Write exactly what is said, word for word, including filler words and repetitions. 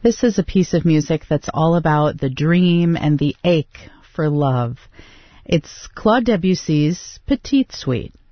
This is a piece of music that's all about the dream and the ache for love. It's Claude Debussy's Petite Suite.